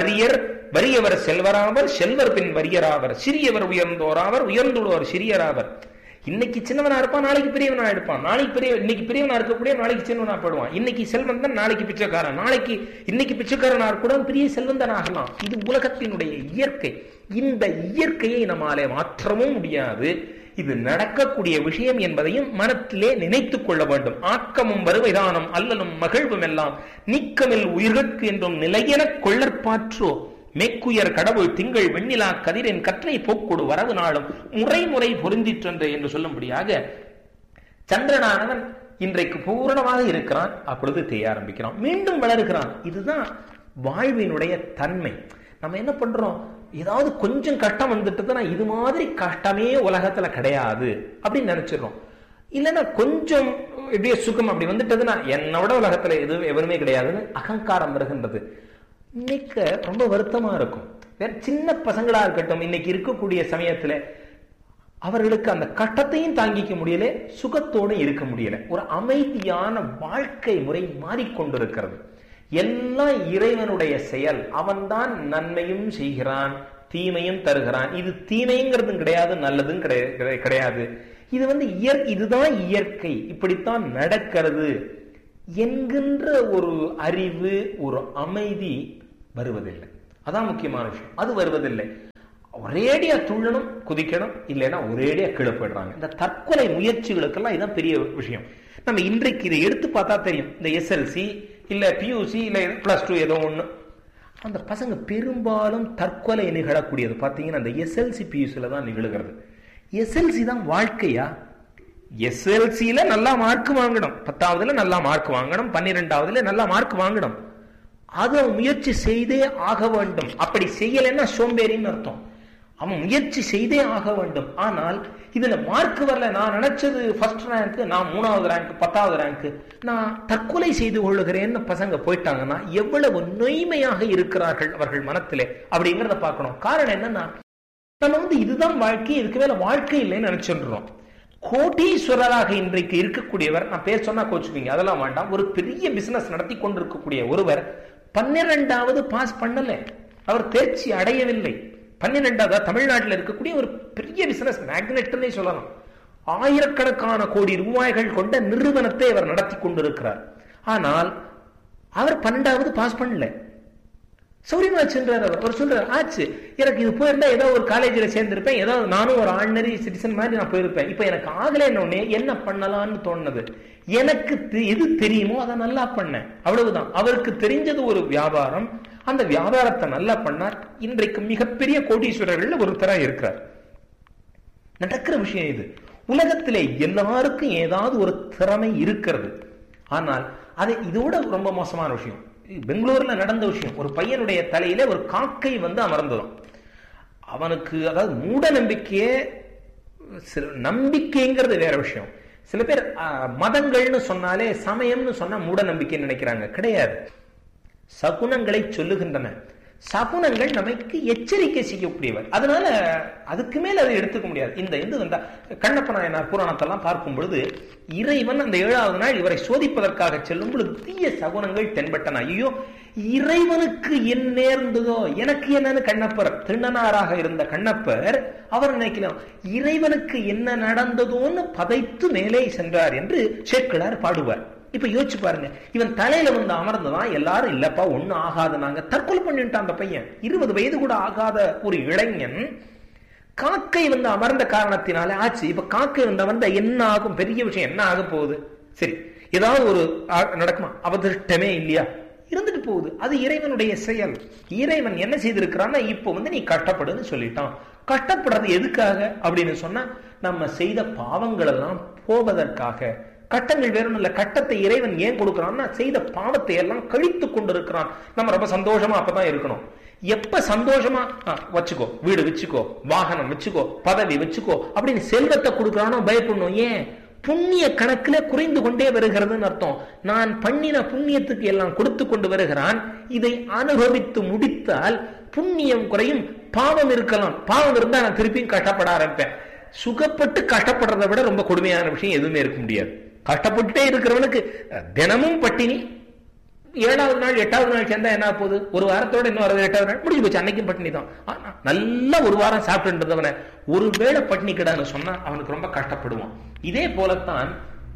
வறியவர் செல்வராவர், செல்வர் பின் வறியராவர், சிறியவர் உயர்ந்தோராவர், உயர்ந்துள்ளோர் சிறியராவர். இன்னைக்கு சின்னவனா இருப்பான், நாளைக்கு பெரியவனா இருப்பான். இன்னைக்கு பெரியவனா இருக்கக்கூடிய நாளைக்கு சின்னவனா போடுவான். இன்னைக்கு செல்வன் தான் நாளைக்கு பிச்சைக்காரன், இன்னைக்கு பிச்சைக்காரனா கூட பெரிய செல்வந்தன் ஆகலாம். இது உலகத்தினுடைய இயற்கை. இந்த இயற்கையை நம்மாலே மாற்றவும் முடியாது. இது நடக்கக்கூடிய விஷயம் என்பதையும் மனத்திலே நினைத்துக் கொள்ள வேண்டும். ஆக்கமும் வருவைதானம் அல்லலும் மகிழ்வும் எல்லாம் நீக்கமில் உயிர்கட்கு என்றும் நிலையென கொள்ளற்பாற்றோ மேக்குயர் கடவுள் திங்கள் வெண்ணிலா கதிரின் கற்றை போக்கொடு வரவு நாளும் முறை பொருந்திற்றென்று என்று சொல்லும்படியாக சந்திரனானவன் இன்றைக்கு பூரணமாக இருக்கிறான், அப்பொழுது தேய ஆரம்பிக்கிறான், மீண்டும் வளருகிறான். இதுதான் வாழ்வினுடைய தன்மை. நம்ம என்ன பண்றோம், ஏதாவது கொஞ்சம் கஷ்டம் வந்துட்டுதுன்னா இது மாதிரி கஷ்டமே உலகத்துல கிடையாது அப்படின்னு நினைச்சிடறோம். இல்லைன்னா கொஞ்சம் எப்படியே சுகம் அப்படி வந்துட்டதுன்னா என்னோட உலகத்துல எவருமே கிடையாதுன்னு அகங்காரம் வருகின்றது. இன்னைக்கு ரொம்ப வருத்தமா இருக்கும். வேற சின்ன பசங்களா இருக்கட்டும், இன்னைக்கு இருக்கக்கூடிய சமயத்துல அவர்களுக்கு அந்த கஷ்டத்தையும் தாங்கிக்க முடியல, சுகத்தோடு இருக்க முடியல. ஒரு அமைதியான வாழ்க்கை முறை மாறிக்கொண்டிருக்கிறது. எல்லாம் இறைவனுடைய செயல். அவன்தான் நன்மையும் செய்கிறான், தீமையும் தருகிறான். இது தீமைங்கிறதும் கிடையாது, நல்லதும் கிடையாது. இது இதுதான் இயற்கை, இப்படித்தான் நடக்கிறது என்கின்ற ஒரு அறிவு, ஒரு அமைதி வருவதில்லை. அதான் முக்கியமான விஷயம். அது வருவதில்லை. ஒரேடியா துள்ளணும், குதிக்கணும், இல்லைன்னா ஒரேடியா கீழே போயிடுறாங்க. இந்த தற்கொலை முயற்சிகளுக்கெல்லாம் இதான் பெரிய விஷயம். நம்ம இன்றைக்கு இதை எடுத்து பார்த்தா தெரியும். இந்த எஸ்எல்சி இல்ல பியூசி இல்ல +2 ஏதோ ஒண்ணு, அந்த பசங்க பெரும்பாலும் தற்கொலை நிகழக்கூடியது பாத்தீங்கன்னா அந்த எஸ்எல்சி பியூசில தான் நிகழுகிறது. எஸ்எல்சி தான் வாழ்க்கையா? எஸ்எல்சியில நல்லா மார்க் வாங்கணும், 10ஆவதுல நல்லா மார்க் வாங்கணும், 12ஆவதுல நல்லா மார்க் வாங்கணும். அதை முயற்சி செய்தே ஆக வேண்டும். அப்படி செய்யலைன்னா சோம்பேறின்னு அர்த்தம். அவன் முயற்சி செய்தே ஆக வேண்டும். ஆனால் இதுல மார்க் வரல, நான் நினைச்சது ஃபர்ஸ்ட் ரேங்க், நான் 3வது ரேங்க், 10வது ரேங்க், நான் தற்கொலை செய்து கொள்ளுகிறேன்னு பசங்க போயிட்டாங்கன்னா எவ்வளவு நொய்மையாக இருக்கிறார்கள் அவர்கள் மனத்திலே அப்படிங்கிறத பார்க்கணும். காரணம் என்னன்னா, நம்ம இதுதான் வாழ்க்கை, இதுக்கு மேல வாழ்க்கை இல்லைன்னு நினைச்சிடுறோம். கோடீஸ்வரராக இன்றைக்கு இருக்கக்கூடியவர், நான் பேர் சொன்னா கோச்சுப்பீங்க, அதெல்லாம் வேண்டாம், ஒரு பெரிய பிசினஸ் நடத்தி கொண்டிருக்கக்கூடிய ஒருவர் 12வது பாஸ் பண்ணல, அவர் தேர்ச்சி அடையவில்லை. 12வது தமிழ்நாட்டில் இருக்கக்கூடிய ஒரு பெரிய பிசினஸ் மேக்னெட்னே சொல்லலாம். ஆயிரக்கணக்கான கோடி ரூபாய்கள் கொண்ட நிறுவனத்தை அவர் நடத்தி கொண்டிருக்கிறார். ஆனால் அவர் 12வது பாஸ் பண்ணல. சௌரியமா சென்றார். அவர் சொல்றார், ஆச்சு எனக்கு இது போயிருந்தா ஏதோ ஒரு காலேஜில் சேர்ந்திருப்பேன், ஏதாவது நானும் ஒரு ஆர்டினரி சிட்டிசன் மாதிரி நான் போயிருப்பேன். இப்ப எனக்கு ஆகலன்னொன்னே என்ன பண்ணலாம்னு தோணுது. எனக்கு எது தெரியுமோ அதை நல்லா பண்ணேன், அவ்வளவுதான். அவருக்கு தெரிஞ்சது ஒரு வியாபாரம், அந்த வியாபாரத்தை நல்லா பண்ணார். இன்றைக்கு மிகப்பெரிய கோடீஸ்வரர்கள் ஒருத்தரா இருக்கிறார். நடக்கிற விஷயம் இது. உலகத்திலே எல்லாருக்கும் ஏதாவது ஒரு திறமை இருக்கிறது. ஆனால் அது இதோட ரொம்ப மோசமான விஷயம். பெங்களூர்ல நடந்த விஷயம், ஒரு பையனுடைய தலையில ஒரு காக்கை அமர்ந்ததும். அவனுக்கு அதாவது மூட நம்பிக்கையே, நம்பிக்கைங்கிறது வேற விஷயம். சில பேர் மதங்கள்னு சொன்னாலே, சமயம்னு சொன்னா மூட நம்பிக்கைன்னு நினைக்கிறாங்க. கிடையாது. சகுனங்களை சொல்லுகின்றன. சகுனங்கள் நமக்கு எச்சரிக்கை செய்யக்கூடியவர். அதனால அதுக்கு மேல அதை எடுத்துக்க முடியாது. இந்த கண்ணப்ப நாயனார் புராணத்தெல்லாம் பார்க்கும் பொழுது இறைவன் அந்த 7வது நாள் இவரை சோதிப்பதற்காக செல்லும் பொழுது தீய சகுனங்கள் தென்பட்டன. ஐயோ, இறைவனுக்கு என்ன நேர்ந்ததோ, எனக்கு என்னன்னு கண்ணப்பர், திருநனாராக இருந்த கண்ணப்பர் அவர் நினைக்கலாம், இறைவனுக்கு என்ன நடந்ததோன்னு பதைத்து மேலே சென்றார் என்று சேக்கிழார் பாடுவார். இப்ப யோசிச்சு பாருங்க, இவன் தலையில அமர்ந்ததான் எல்லாரும் இல்லப்பா ஒண்ணு ஆகாத, நாங்க தற்கொலை பண்ணிட்டான் அந்த பையன். 20 வயது கூட ஆகாத ஒரு இளைஞன் காக்கை அமர்ந்த காரணத்தினாலே ஆச்சு. இப்ப காக்கை அமர்ந்த என்ன ஆகும்? பெரிய விஷயம் என்ன ஆக போகுது? சரி, ஏதாவது ஒரு நடக்குமா? அவதிருஷ்டமே இல்லையா? இருந்துட்டு போகுது. அது இறைவனுடைய செயல். இறைவன் என்ன செய்திருக்கிறான்னா, இப்போ நீ கஷ்டப்படுன்னு சொல்லிட்டான். கஷ்டப்படுறது எதுக்காக அப்படின்னு சொன்னா, நம்ம செய்த பாவங்கள் எல்லாம் போவதற்காக. கட்டங்கள் வேறும் இல்ல. கட்டத்தை இறைவன் ஏன் கொடுக்கிறான்னா, செய்த பாவத்தை எல்லாம் கழித்து கொண்டிருக்கிறான். நம்ம ரொம்ப சந்தோஷமா அப்பதான் இருக்கணும். எப்ப சந்தோஷமா வச்சுக்கோ, வீடு வச்சுக்கோ, வாகனம் வச்சுக்கோ, பதவி வச்சுக்கோ அப்படின்னு செல்வத்தை கொடுக்கிறானோ பயப்படணும். ஏன்? புண்ணிய கணக்குல குறைந்து கொண்டே வருகிறதுன்னு அர்த்தம். நான் பண்ணின புண்ணியத்துக்கு எல்லாம் கொடுத்து கொண்டு வருகிறான். இதை அனுபவித்து முடித்தால் புண்ணியம் குறையும், பாவம் இருக்கலாம். பாவம் இருந்தா நான் திருப்பியும் கஷ்டப்பட ஆரம்பிப்பேன். சுகப்பட்டு கஷ்டப்படுறதை விட ரொம்ப கொடுமையான விஷயம் எதுவுமே இருக்க முடியாது. கஷ்டப்பட்டுட்டே இருக்கிறவனுக்கு தினமும் பட்டினி, 7வது நாள் 8வது நாள் சேர்ந்தா என்ன போகுது? ஒரு வாரத்தோட இன்னும் 8வது நாள் முடிஞ்சு போச்சு, அன்னைக்கும் பட்டினி தான். நல்லா ஒரு வாரம் சாப்பிட்டு இருந்தவனை ஒருவேளை பட்டினி கிடான்னு சொன்னா அவனுக்கு ரொம்ப கஷ்டப்படுவான். இதே போலத்தான்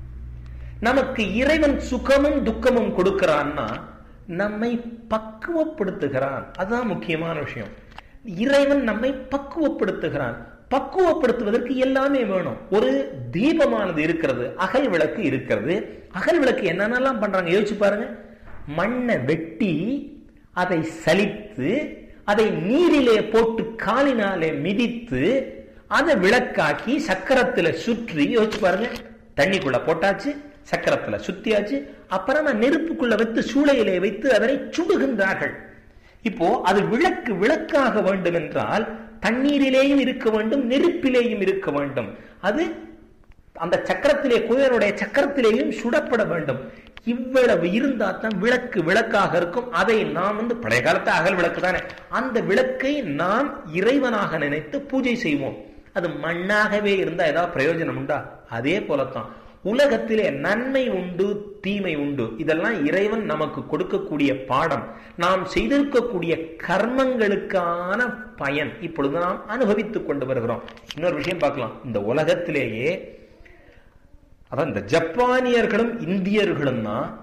நமக்கு இறைவன் சுகமும் துக்கமும் கொடுக்கிறான்னா நம்மை பக்குவப்படுத்துகிறான். அதுதான் முக்கியமான விஷயம். இறைவன் நம்மை பக்குவப்படுத்துகிறான். பக்குவப்படுத்துவதற்கு எல்லாமே வேணும். ஒரு தீபமானது இருக்கிறது, அகல் விளக்கு இருக்கிறது. அகல் விளக்கு என்னென்னலாம் பண்றாங்க யோசிச்சு பாருங்க. மண்ணை வெட்டி அதை சலித்து அதை நீரிலே போட்டு காலினாலே மிதித்து அதை விளக்காக்கி சக்கரத்துல சுற்றி, யோசிச்சு பாருங்க, தண்ணிக்குள்ள போட்டாச்சு, சக்கரத்துல சுத்தியாச்சு, அப்புறமா நெருப்புக்குள்ள வைத்து சூளையிலே வைத்து அதனை சுடுகின்றார்கள். இப்போ அது விளக்காக வேண்டும் என்றால் தண்ணீரிலேயும் இருக்க வேண்டும், நெருப்பிலேயும் இருக்க வேண்டும். அது அந்த சக்கரத்திலே, குதிரையுடைய சக்கரத்திலேயும் சுடப்பட வேண்டும். இவ்வளவு இருந்தா தான் விளக்காக இருக்கும். அதை நாம் பழைய காலத்து அகல் விளக்கு தானே, அந்த விளக்கை நாம் இறைவனாக நினைத்து பூஜை செய்வோம். அது மண்ணாகவே இருந்தா ஏதாவது பிரயோஜனம் உண்டா? அதே போலத்தான் உலகத்திலே நன்மை உண்டு, தீமை உண்டு. இதெல்லாம் இறைவன் நமக்கு கொடுக்கக்கூடிய பாடம், நாம் செய்திருக்கக்கூடிய கர்மங்களுக்கான பயன் இப்பொழுது நாம் அனுபவித்துக் கொண்டு வருகிறோம். இன்னொரு விஷயம் பார்க்கலாம். இந்த உலகத்திலேயே அதான் இந்த ஜப்பானியர்களும் இந்தியர்களும் தான்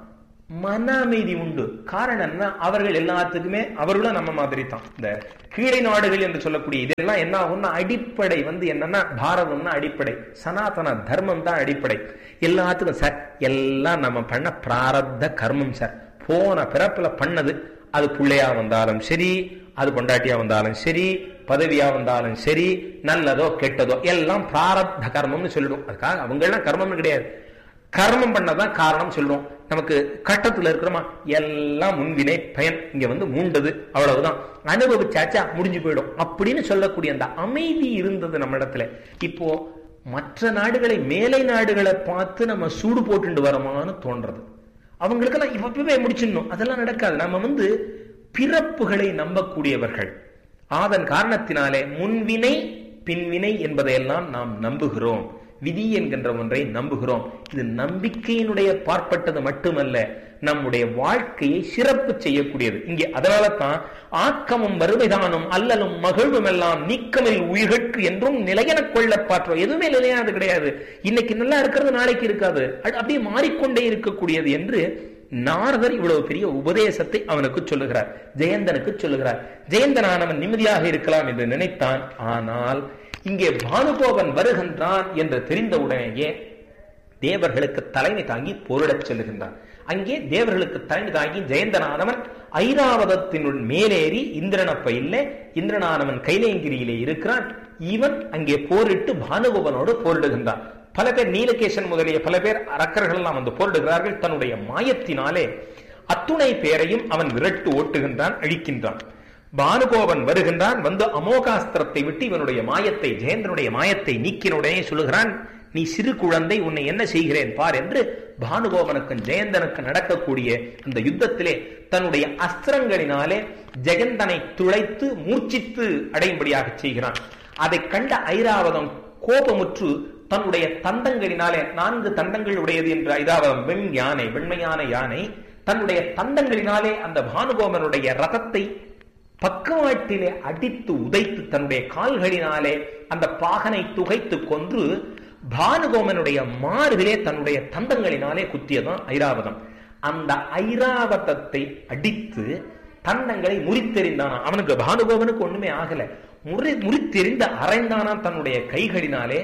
மன அமைதி உண்டு. காரணம் என்ன? அவர்கள் எல்லாத்துக்குமே அவர்களும் நம்ம மாதிரி தான். இந்த கீழே நாடுகள் என்று சொல்லக்கூடிய இதெல்லாம் என்ன ஆகும்னா, அடிப்படை என்னன்னா பாரதம்னா அடிப்படை, சனாதன தர்மம் தான் அடிப்படை. எல்லாத்துக்கும் சார் எல்லாம் நம்ம பண்ண பிராரப்த கர்மம் சார். போன பிறப்புல பண்ணது, அது பிள்ளையா வந்தாலும் சரி, அது பொண்டாட்டியா வந்தாலும் சரி, பதவியா வந்தாலும் சரி, நல்லதோ கெட்டதோ எல்லாம் பிராரப்த கர்மம்னு சொல்லிடும். அதுக்காக அவங்க எல்லாம் கர்மம்னு கிடையாது, கர்மம் பண்ணதான் காரணம் சொல்றோம். நமக்கு கட்டத்துல இருக்கிறோமா, எல்லாம் முன்வினை பயன், இங்க மூண்டது அவ்வளவுதான், அனுபவிச்சாச்சா முடிஞ்சு போயிடும் அப்படின்னு சொல்லக்கூடிய அந்த அமைதி இருந்தது நம்ம இடத்துல. இப்போ மற்ற நாடுகளை, மேலை நாடுகளை பார்த்து நம்ம சூடு போட்டு வரோமான்னு தோன்றது. அவங்களுக்கெல்லாம் இப்பவே முடிச்சிடணும், அதெல்லாம் நடக்காது. நம்ம பிறப்புகளை நம்பக்கூடியவர்கள், அதன் காரணத்தினாலே முன்வினை பின்வினை என்பதையெல்லாம் நாம் நம்புகிறோம், விதி என்கின்ற ஒன்றை நம்புகிறோம். இது நம்பிக்கையினுடைய பார்ப்பட்டது மட்டுமல்ல, நம்முடைய வாழ்க்கையை சிறப்பு செய்யக்கூடியது. இங்கே அதனால தான் ஆக்கமும் வறுமைதானும் அல்லலும் மகிழ்வும் எல்லாம் நீக்கமில் உயிர்கட்கு என்றும் நிலையென கொள்ள பாற்றோம். எதுவுமே நிலையானது கிடையாது. இன்னைக்கு நல்லா இருக்கிறது நாளைக்கு இருக்காது, அப்படியே மாறிக்கொண்டே இருக்கக்கூடியது என்று நாரதர் இவ்வளவு பெரிய உபதேசத்தை அவனுக்கு சொல்லுகிறார், ஜெயந்தனுக்கு சொல்லுகிறார். ஜெயந்தனானவன் நிம்மதியாக இருக்கலாம் என்று நினைத்தான். ஆனால் இங்கே பானுகோபன் வருகின்றான் என்று தெரிந்தவுடனேயே தேவர்களுக்கு தலைமை தாங்கி போரிடச் செல்லுகின்றான். அங்கே தேவர்களுக்கு தலைமை தாங்கி ஜெயந்தனானவன் ஐராவதத்தினுள் மேலேறி இந்திரனப்ப இல்லை, இந்திரனானவன் கைலேங்கிரியிலே இருக்கிறான். இவன் அங்கே போரிட்டு பானுகோபனோடு போரிடுகின்றான். பல பேர், நீலகேசன் முதலிய பல பேர் அரக்கர்கள் எல்லாம் போரிடுகிறார்கள். தன்னுடைய மாயத்தினாலே அத்துணை பேரையும் அவன் விரட்டு ஓட்டுகின்றான், அழிக்கின்றான். பானுகோபன் வருகின்றான். அமோகாஸ்திரத்தை விட்டு இவனுடைய மாயத்தை, ஜெயந்தனுடைய மாயத்தை நீக்கினுடனே சொல்லுகிறான், நீ சிறு குழந்தை, உன்னை என்ன செய்கிறேன் பார் என்று பானுகோபனுக்கு ஜெயந்தனுக்கு நடக்கக்கூடிய அந்த யுத்தத்திலே தன்னுடைய அஸ்திரங்களினாலே ஜெயந்தனை துளைத்து மூர்ச்சித்து அடையும்படியாக செய்கிறான். அதை கண்ட ஐராவதம் கோபமுற்று தன்னுடைய தந்தங்களினாலே, 4 தந்தங்கள் உடையது என்ற ஐராவதம் வெண் யானை, வெண்மையான யானை, தன்னுடைய தந்தங்களினாலே அந்த பானுகோபனுடைய ரதத்தை பக்கவாட்டிலே அடித்து உதைத்து தன்னுடைய கால்களினாலே அந்த பாகனை துகைத்து கொன்று பானுகோமனுடைய மார்பிலே தன்னுடைய தந்தங்களினாலே குத்தியதான் ஐராவதம். அந்த ஐராவதத்தை அடித்து தந்தங்களை முறித்தெறிந்தானா. அவனுக்கு, பானுகோமனுக்கு ஒண்ணுமே ஆகல, முறித்தெறிந்த அரைந்தானா தன்னுடைய கைகளினாலே.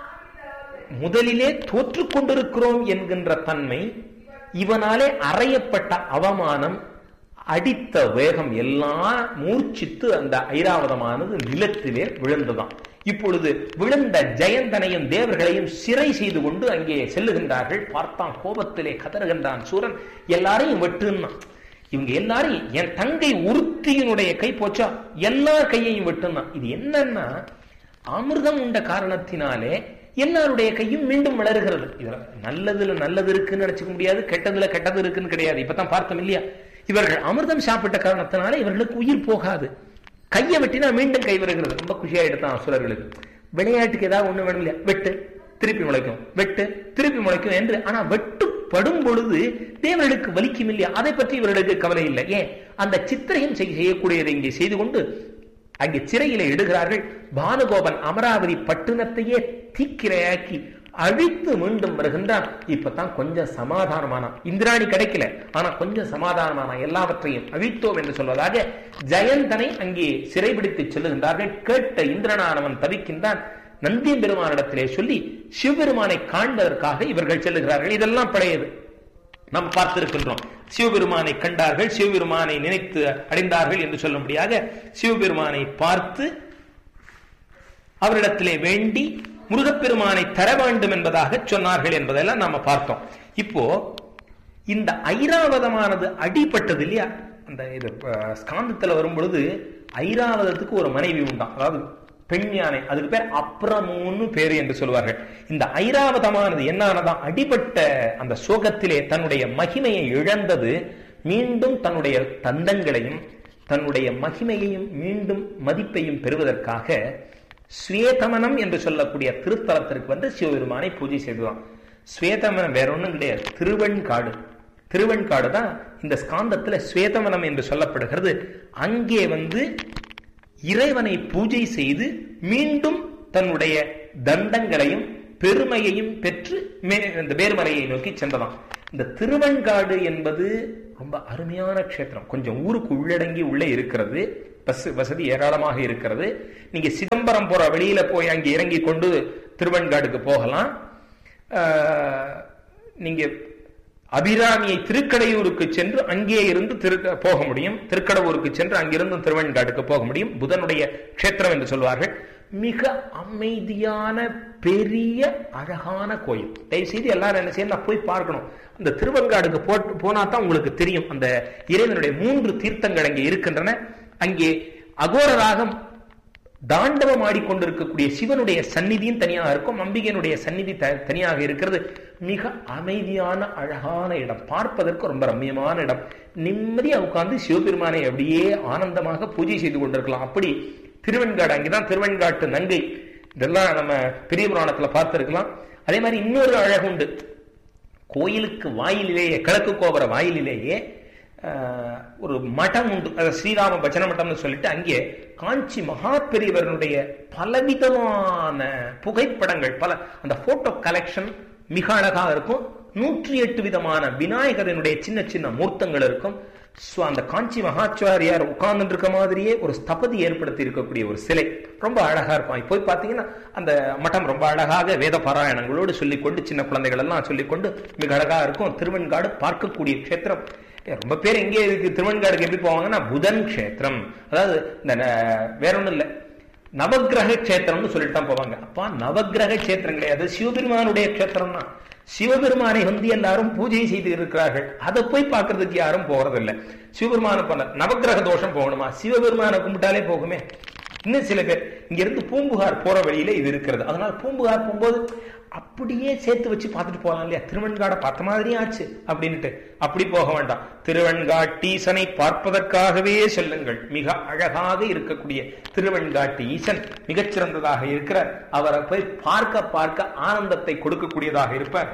முதலிலே தோற்று கொண்டிருக்கிறோம் என்கின்ற தன்மை, இவனாலே அறையப்பட்ட அவமானம், அடித்த வேகம் எல்லாம் மூர்ச்சித்து அந்த ஐராவதமானது நிலத்திலே விழுந்ததாம். இப்பொழுது விழுந்த ஜெயந்தனையும் தேவர்களையும் சிறை செய்து கொண்டு அங்கே செல்லுகின்றார்கள். பார்த்தான், கோபத்திலே கதறுகின்றான் சூரன், எல்லாரையும் வெட்டுன்னா. இவங்க எல்லாரையும், என் தங்கை உருத்தியினுடைய கை போச்சா, எல்லார் கையையும் வெட்டுன்னா. இது என்னன்னா, அமிர்தம் உண்ட காரணத்தினாலே எல்லாருடைய கையும் மீண்டும் வளருகிறது. இதுல நல்லதுல நல்லது இருக்குன்னு நினைச்சுக்க முடியாது, கெட்டதுல கெட்டது இருக்குன்னு கிடையாது. இப்பதான் பார்த்தோம் இல்லையா, இவர்கள் அமிர்தம் சாப்பிட்ட காரணத்தினால இவர்களுக்கு உயிர் போகாது. கையை வெட்டினா மீண்டும் கை வருகிறது. ரொம்ப குஷியா எடுத்தான் அசுரர்களுக்கு. விளையாட்டுக்கு ஏதாவது ஒண்ணு வேணும் இல்லையா, வெட்டு திருப்பி முளைக்கும், வெட்டு திருப்பி முளைக்கும் என்று. ஆனா வெட்டுப்படும் பொழுது தேவர்களுக்கு வலிக்கும் இல்லையா, அதை பற்றி இவர்களுக்கு கவலை இல்லை. ஏன், அந்த சித்திரையும் செய்யக்கூடியதை இங்கே செய்து கொண்டு அங்கே சிறையிலே இடுகிறார்கள். பானுகோபன் அமராவதி பட்டணத்தையே தீக்கிரையாக்கி அழித்து மீண்டும் வருகின்றான். இப்பதான் கொஞ்சம் சமாதானமான, இந்திராணி கிடைக்கல, ஆனா கொஞ்சம் சமாதானமான, எல்லாவற்றையும் அழித்தோம் என்று சொல்வதாக ஜெயந்தனை அங்கே சிறைபிடித்து செல்லுகின்றார்கள். கேட்ட இந்திரனானவன் தவிக்கின்றான். நந்தியம் பெருமானிடத்திலே சொல்லி சிவபெருமானை காண்பதற்காக இவர்கள் செல்லுகிறார்கள். இதெல்லாம் பழையது, நாம் பார்த்திருக்கின்றோம். சிவபெருமானை கண்டார்கள், சிவபெருமானை நினைத்து அடைந்தார்கள் என்று சொல்லும்படியாக சிவபெருமானை பார்த்து அவரிடத்திலே வேண்டி முருகப்பெருமானை தர வேண்டும் என்பதாக சொன்னார்கள் என்பதெல்லாம் நாம பார்த்தோம். இப்போ இந்த ஐராவதமானது அடிபட்டது இல்லையா, அந்த இது ஸ்காந்தத்துல வரும் பொழுது ஐராவதத்துக்கு ஒரு மனைவி உண்டாம், அதாவது பெண் யானை, அதுக்கு பேர் அப்ரமுன்னு பேரு என்று சொல்வார்கள். இந்த ஐராவதமானது என்னானதான், அடிபட்ட அந்த சோகத்திலே தன்னுடைய மகிமையை இழந்தது. மீண்டும் தன்னுடைய தந்தங்களையும் தன்னுடைய மகிமையையும் மீண்டும் மதிப்பையும் பெறுவதற்காக ஸ்வேதமனம் என்று சொல்லக்கூடிய திருத்தலத்திற்கு சிவபெருமானை பூஜை செய்துதான். ஸ்வேதமனம் வேற ஒன்றும் கிடையாது, திருவெண்காடு. திருவெண்காடு தான் இந்த ஸ்காந்தத்துல ஸ்வேதமனம் என்று சொல்லப்படுகிறது. அங்கே இறைவனை பூஜை செய்து மீண்டும் தன்னுடைய தண்டங்களையும் பெருமையையும் பெற்று இந்த மேருமலையை நோக்கி சென்றதாம். இந்த திருவெண்காடு என்பது ரொம்ப அருமையான க்ஷேத்திரம். கொஞ்சம் ஊருக்கு உள்ளடங்கி உள்ளே இருக்கிறது, பஸ் வசதி ஏராளமாக இருக்கிறது. நீங்க சிதம்பரம் போற வெளியில போய் அங்கே இறங்கி கொண்டு திருவெண்காடுக்கு போகலாம். நீங்க அபிராமியை திருக்கடையூருக்கு சென்று அங்கே இருந்து போக முடியும். திருக்கடவுருக்கு சென்று அங்கிருந்து திருவெண்காடுக்கு போக முடியும். புதனுடைய க்ஷேத்திரம் என்று சொல்வார்கள். மிக அமைதியான பெரிய அழகான கோயில். தயவு செய்து எல்லாரும் என்ன செய்யணும், போய் பார்க்கணும். அந்த திருவெண்காடுக்கு போனா தான் உங்களுக்கு தெரியும் அந்த இறைவனுடைய 3 தீர்த்தங்கள் அங்கே இருக்கின்றன. அங்கே அகோரராக தாண்டவம் ஆடிக்கொண்டிருக்கக்கூடிய சிவனுடைய சந்நிதியும் தனியாக இருக்கும், அம்பிகையினுடைய சந்நிதி தனியாக இருக்கிறது. மிக அமைதியான அழகான இடம், பார்ப்பதற்கு ரொம்ப ரம்மியமான இடம். நிம்மதியா உட்கார்ந்து சிவபெருமானை அப்படியே ஆனந்தமாக பூஜை செய்து கொண்டிருக்கலாம். அப்படி திருவெண்காடு, அங்கேதான் திருவெண்காட்டு நங்கை, இதெல்லாம் நம்ம பெரிய புராணத்துல பார்த்திருக்கலாம். அதே மாதிரி இன்னொரு அழகு உண்டு. கோயிலுக்கு வாயிலேயே, கிழக்கு கோபுர வாயிலேயே ஒரு மடம் உண்டு. அது ஸ்ரீராம பஜன மட்டம்னு சொல்லிட்டு அங்கே காஞ்சி மகா பெரியவர்களுடைய பலவிதமான புகைப்படங்கள், பல அந்த போட்டோ கலெக்ஷன் மிக அழகாக இருக்கும். 108 விதமான விநாயகரனுடைய சின்ன சின்ன மூர்த்தங்கள் இருக்கும். அந்த காஞ்சி மகாச்சாரியார் உட்கார்ந்து இருக்க மாதிரியே ஒரு ஸ்தபதி ஏற்படுத்தி இருக்கக்கூடிய ஒரு சிலை ரொம்ப அழகா இருக்கும். போய் பார்த்தீங்கன்னா அந்த மட்டம் ரொம்ப அழகாக வேத பாராயணங்களோடு சொல்லிக்கொண்டு, சின்ன குழந்தைகள் எல்லாம் சொல்லிக்கொண்டு மிக அழகா இருக்கும். திருவெண்காடு பார்க்கக்கூடிய க்ஷேத்திரம். ரொம்ப பேர் எங்கே இருக்கு திருவெண்காடுக்கு எப்படி போவாங்கன்னா புதன் க்ஷேத்திரம், அதாவது இந்த வேற ஒண்ணும் இல்லை, நவகிரக க்ஷேத்திரம்னு சொல்லிட்டு தான் போவாங்க. அப்பா நவகிரக க்ஷேத்திரம் கிடையாது, சிவபெருமானுடைய க்ஷேத்திரம் தான். சிவபெருமானை எல்லாரும் பூஜை செய்து இருக்கிறார்கள். அதை போய் பார்க்கறதுக்கு யாரும் போறதில்லை. சிவபெருமான பண்ண நவகிரக தோஷம் போகணுமா? சிவபெருமானை கும்பிட்டாலே போகுமே. இன்னும் சில பேர் இங்க இருந்து பூம்புகார் போற வழியில இது இருக்கிறது, அதனால பூம்புகார் போகும்போது அப்படியே சேர்த்து வச்சு பார்த்துட்டு போகலாம் இல்லையா, திருவெண்காடை பார்த்த மாதிரியே ஆச்சு அப்படின்ட்டு. அப்படி போக வேண்டாம். திருவெண்காட்டீசனை பார்ப்பதற்காகவே செல்லுங்கள். மிக அழகாக இருக்கக்கூடிய திருவெண்காட்டு ஈசன் மிகச்சிறந்ததாக இருக்கிறார். அவரை போய் பார்க்க பார்க்க ஆனந்தத்தை கொடுக்கக்கூடியதாக இருப்பார்.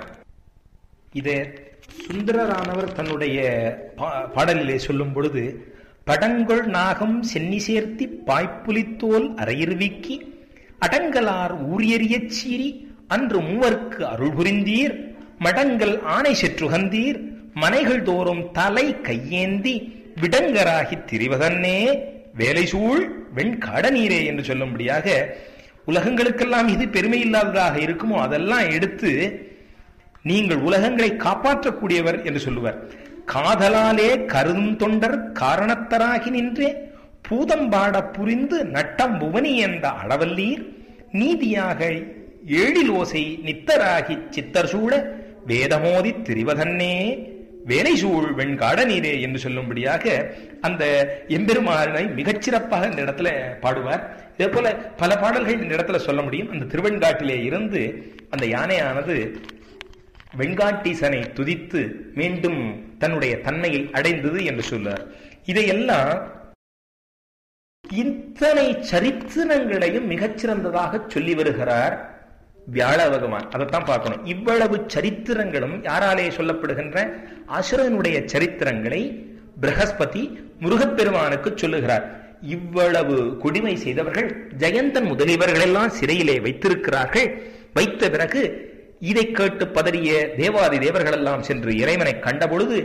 இதே சுந்தரரானவர் தன்னுடைய பாடலிலே சொல்லும் பொழுது, படங்கொள் நாகம் சென்னி சேர்த்தி பாய்ப்புலித்தோல் அரையிறுவிக்கி அடங்கலார் ஊரியறிய சீரி அன்று மூவர்க்கு அருள் புரிந்தீர் மடங்கள் ஆணை செற்றுகந்தீர் மனைகள் தோறும் தலை கையேந்தி விடங்கராகி திரிவதன்னே வேலை சூழ் வெண்காட நீரே என்று சொல்லும்படியாக உலகங்களுக்கெல்லாம் இது பெருமை இல்லாததாக இருக்குமோ அதெல்லாம் எடுத்து நீங்கள் உலகங்களை காப்பாற்றக்கூடியவர் என்று சொல்லுவார். காதலாலே கருதும் தொண்டர் காரணத்தராகி நின்றே பூதம்பாட புரிந்து நட்டம் புவனி என்ற அளவல்லீர் நீதியாக ஏழில் ஓசை நித்தராகி சித்தர் சூழ வேதமோதி திரிவதன்னே வேலை சூழ் வெண்காட நீரே என்று சொல்லும்படியாக அந்த எம்பெருமானை மிகச்சிறப்பாக இந்த இடத்துல பாடுவார். இதே போல பல பாடல்கள் இந்த இடத்துல சொல்ல முடியும். அந்த திருவெண்காட்டிலே இருந்து அந்த யானையானது வெண்காட்டீசனை துதித்து மீண்டும் தன்னுடைய தன்மையை அடைந்தது என்று சொல்றார். இதையெல்லாம் இத்தனை சரித்திரங்களையும் மிகச்சிறந்ததாக சொல்லி வருகிறார் வியாழ பகவான். அதைத்தான் பார்க்கணும். இவ்வளவு சரித்திரங்களும் யாராலே சொல்லப்படுகின்ற அசுரனுடைய சரித்திரங்களை பிரகஸ்பதி முருகப்பெருமானுக்கு சொல்லுகிறார். இவ்வளவு கொடுமை செய்தவர்கள் ஜெயந்தன் முதலியவர்கள் எல்லாம் சிறையிலே வைத்திருக்கிறார்கள். வைத்த பிறகு இதை கேட்டு பதறிய தேவாதி தேவர்கள் எல்லாம் சென்று இறைவனை கண்டபொழுது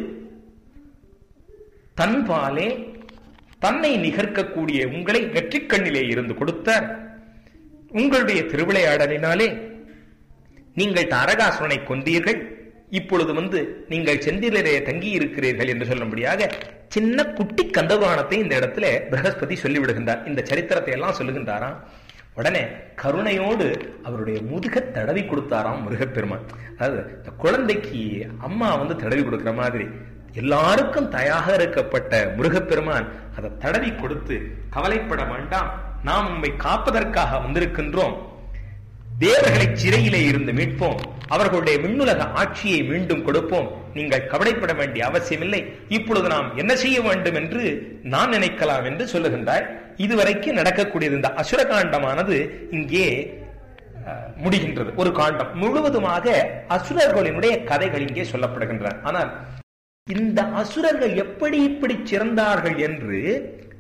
தன்பாலே தன்னை நிகர்க்கக்கூடிய உங்களை வெற்றிக்கண்ணிலே இருந்து கொடுத்தார். உங்களுடைய திருவிளையாடலினாலே நீங்கள் தாரகாசுரனை கொண்டீர்கள். இப்பொழுது நீங்கள் செந்திலே தங்கி இருக்கிறீர்கள் என்று சொல்லும்படியாக சின்ன குட்டி கந்தபுராணத்தை இந்த இடத்துல பிரகஸ்பதி சொல்லிவிடுகின்றார். இந்த சரித்திரத்தை எல்லாம் சொல்லுகின்றாராம். உடனே கருணையோடு அவருடைய முதுக தடவி கொடுத்தாராம் முருகப்பெருமான். அதாவது இந்த குழந்தைக்கு அம்மா தடவி கொடுக்கிற மாதிரி எல்லாருக்கும் தயாக இருக்கப்பட்ட முருகப்பெருமான் அதை தடவி கொடுத்து, கவலைப்பட வேண்டாம், நாம் உம்மை காப்பதற்காக வந்திருக்கின்றோம், தேவர்களை சிறையிலே இருந்து மீட்போம், அவர்களுடைய விண்ணுலக ஆட்சியை மீண்டும் கொடுப்போம், நீங்கள் கவலைப்பட வேண்டிய அவசியமில்லை, இப்பொழுது நாம் என்ன செய்ய வேண்டும் என்று நான் நினைக்கலாம் என்று சொல்லுகின்றார். இதுவரைக்கும் நடக்கக்கூடியது இந்த அசுர காண்டமானது இங்கே முடிகின்றது. ஒரு காண்டம் முழுவதுமாக அசுரர்களினுடைய கதைகள் இங்கே சொல்லப்படுகின்றன. ஆனால் இந்த அசுரர்கள் எப்படி இப்படி சிறந்தார்கள் என்று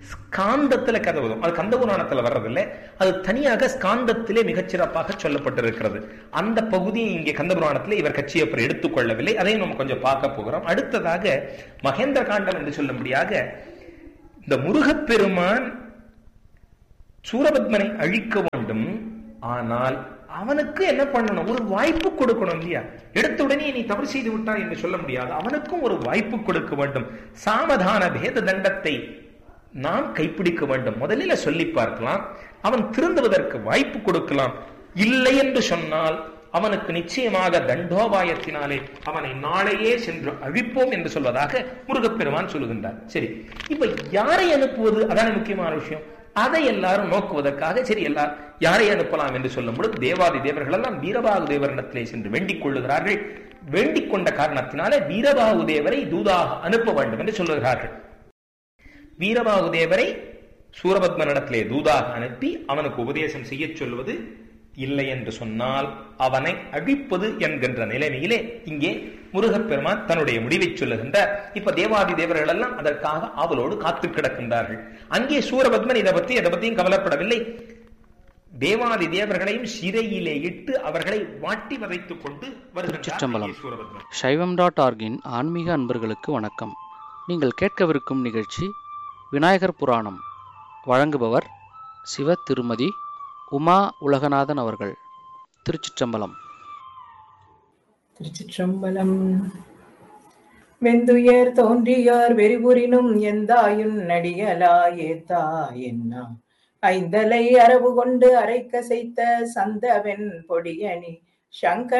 ஸ்காந்தத்துல கதவுதம். அது கந்த புராணத்துல வர்றதில்லை, அது தனியாக ஸ்காந்தத்திலே மிகச்சிறப்பாக சொல்லப்பட்டிருக்கிறது. அந்த பகுதியை இங்கே கந்த புராணத்திலே இவர் கச்சியப்பர் எடுத்துக்கொள்ளவில்லை. அதையும் நம்ம கொஞ்சம் பார்க்க போகிறோம். அடுத்ததாக மகேந்திர காண்டம் என்று சொல்லும்படியாக இந்த முருகப்பெருமான் சூரபத்மனை அழிக்க வேண்டும். ஆனால் அவனுக்கு என்ன பண்ணணும்? ஒரு வாய்ப்பு கொடுக்கணும் இல்லையா? எடுத்த உடனே நீ தவறு செய்து விட்டாய் என்று சொல்ல முடியாது. அவனுக்கும் ஒரு வாய்ப்பு கொடுக்க வேண்டும். சாமதான பேத தண்டத்தை நாம் கைப்பிடிக்க வேண்டும். முதலில் சொல்லி பார்க்கலாம். அவன் திருந்துவதற்கு வாய்ப்பு கொடுக்கலாம். இல்லை என்று சொன்னால் அவனுக்கு நிச்சயமாக தண்டோபாயத்தினாலே அவனை நாளையே சென்று அழிப்போம் என்று சொல்வதாக முருகப்பெருமான் சொல்லுகின்றார். சரி, இப்ப யாரை அனுப்புவது? அதான முக்கியமான விஷயம். அதை எல்லாரும் நோக்குவதற்காக சரி எல்லாரும் யாரை அனுப்பலாம் என்று சொல்லும் பொழுது தேவாதி தேவர்கள் எல்லாம் வீரபாகு தேவரிடத்திலே சென்று வேண்டிக் கொள்ளுகிறார்கள். வேண்டிக் கொண்ட காரணத்தினாலே வீரபாகு தேவரை தூதாக அனுப்ப வேண்டும் என்று சொல்லுகிறார்கள். வீரபாகு தேவரை சூரபத்மனிடத்திலே தூதாக அனுப்பி அவனுக்கு உபதேசம் செய்ய சொல்வது, இல்லை என்று சொன்னால் அவனை அழிப்பது என்கின்ற நிலைமையிலே இங்கே முருகப்பெருமான் தன்னுடைய முடிவை சொல்லுகின்றார். இப்ப தேவாதி தேவர்கள் எல்லாம் அதற்காக ஆவலோடு காத்து கிடக்கின்றார்கள். அங்கே சூரபத்மன் எதை பற்றியும் கவலைப்படவில்லை. தேவாதி தேவர்களையும் சிறையிலே இட்டு அவர்களை வாட்டி வதைத்துக் கொண்டு வருகின்றார் சூரபத்மன். சைவம்.org-இன் ஆன்மீக அன்பர்களுக்கு வணக்கம். நீங்கள் கேட்கவிருக்கும் நிகழ்ச்சி விநாயகர் புராணம். வழங்குபவர் சிவ திருமதி உமா உலகநாதன் அவர்கள். திருச்சிற்றம்பலம். திருச்சிற்றம்பலம். வெந்துயர் தோன்றியார் வெறிபுரினும் எந்தாயுன் நடிகலா ஏத்தா என்னா ஐந்தலை அரவு கொண்டு அரைக்க செய்த சந்தவென் பொடியணி சங்க